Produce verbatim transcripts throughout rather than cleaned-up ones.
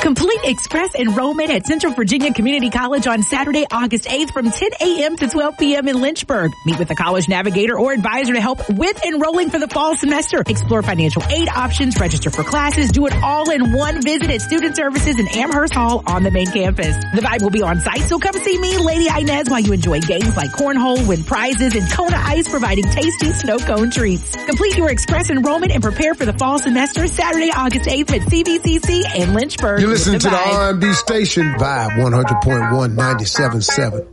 Complete express enrollment at Central Virginia Community College on Saturday, August eighth from ten a.m. to twelve p.m. in Lynchburg. Meet with a college navigator or advisor to help with enrolling for the fall semester. Explore financial aid options, register for classes, do it all in one visit at Student Services in Amherst Hall on the main campus. The Vibe will be on site, so come see me, Lady Inez, while you enjoy games like cornhole, win prizes, and Kona Ice providing tasty snow cone treats. Complete your express enrollment and prepare for the fall semester Saturday, August eighth at C V C C in Lynchburg. You listen to the R and B station, Vibe one hundred point one, ninety-seven point seven.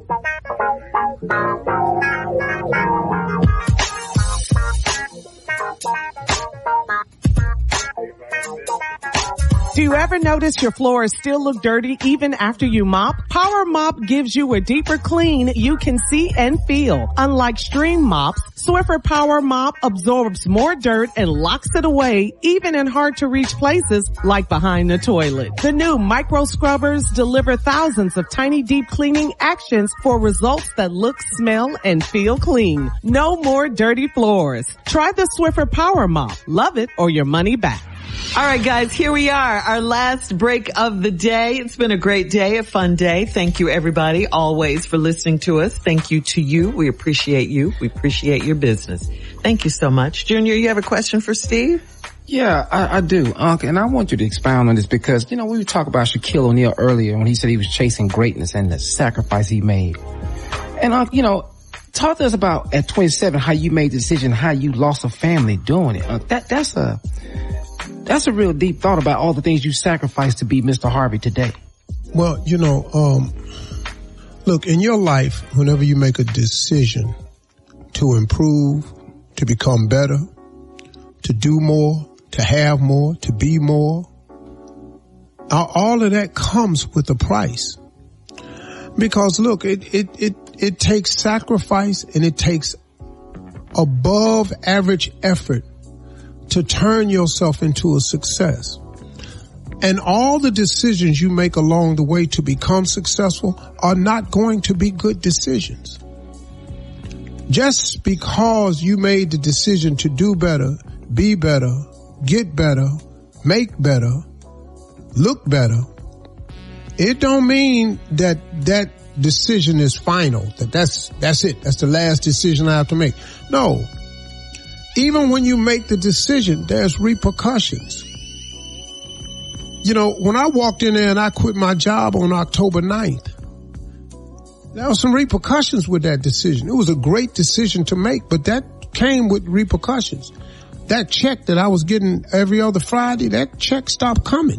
Do you ever notice your floors still look dirty even after you mop? Power Mop gives you a deeper clean you can see and feel. Unlike Stream mops, Swiffer Power Mop absorbs more dirt and locks it away even in hard to reach places like behind the toilet. The new micro scrubbers deliver thousands of tiny deep cleaning actions for results that look, smell, and feel clean. No more dirty floors. Try the Swiffer Power Mop. Love it or your money back. All right, guys, here we are, our last break of the day. It's been a great day, a fun day. Thank you, everybody, always for listening to us. Thank you to you. We appreciate you. We appreciate your business. Thank you so much. Junior, you have a question for Steve? Yeah, I, I do, Unc, and I want you to expound on this because, you know, we were talking about Shaquille O'Neal earlier when he said he was chasing greatness and the sacrifice he made. And, Unc, you know, talk to us about at twenty-seven how you made the decision, how you lost a family doing it. Unc, that, that's a... That's a real deep thought about all the things you sacrificed to be Mister Harvey today. Well, you know, um, look, in your life, whenever you make a decision to improve, to become better, to do more, to have more, to be more, all of that comes with a price. Because look, it, it, it, it takes sacrifice and it takes above average effort to turn yourself into a success. And all the decisions you make along the way to become successful are not going to be good decisions. Just because you made the decision to do better, be better, get better, make better, look better, it don't mean that that decision is final, that that's, that's it. That's the last decision I have to make. No. Even when you make the decision, there's repercussions. You know, when I walked in there and I quit my job on October ninth, there were some repercussions with that decision. It was a great decision to make, but that came with repercussions. That check that I was getting every other Friday, that check stopped coming.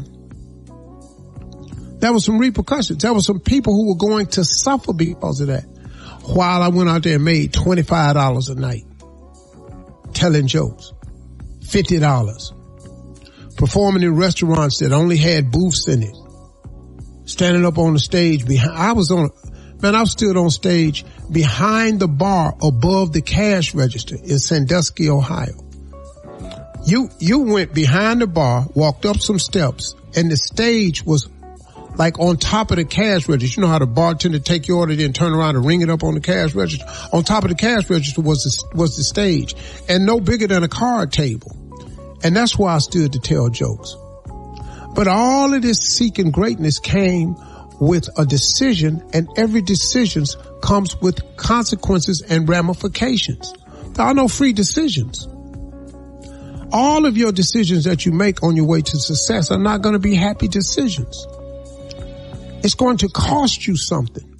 There was some repercussions. There were some people who were going to suffer because of that. While I went out there and made twenty-five dollars a night. Telling jokes, fifty dollars, performing in restaurants that only had booths in it, standing up on the stage behind, I was on, man, I stood on stage behind the bar above the cash register in Sandusky, Ohio. You, you went behind the bar, walked up some steps, and the stage was like on top of the cash register. You know how the bartender take your order, then turn around and ring it up on the cash register? On top of the cash register was the, was the stage, and no bigger than a card table. And that's why I stood to tell jokes. But all of this seeking greatness came with a decision, and every decision comes with consequences and ramifications. There are no free decisions. All of your decisions that you make on your way to success are not going to be happy decisions. It's going to cost you something.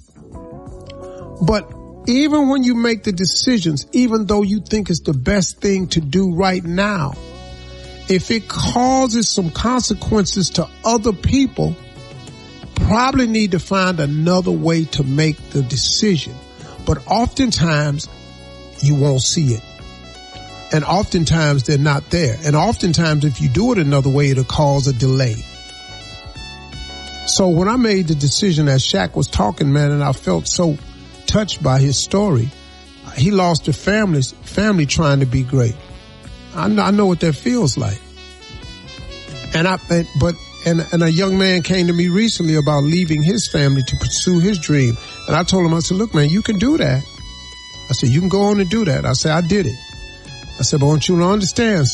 But even when you make the decisions, even though you think it's the best thing to do right now, if it causes some consequences to other people, probably need to find another way to make the decision. But oftentimes, you won't see it. And oftentimes, they're not there. And oftentimes, if you do it another way, it'll cause a delay. So when I made the decision, as Shaq was talking, man, and I felt so touched by his story, he lost a family, family trying to be great. I know, I know what that feels like. And I, but, and, and a young man came to me recently about leaving his family to pursue his dream. And I told him, I said, look, man, you can do that. I said, you can go on and do that. I said, I did it. I said, but I want you to understand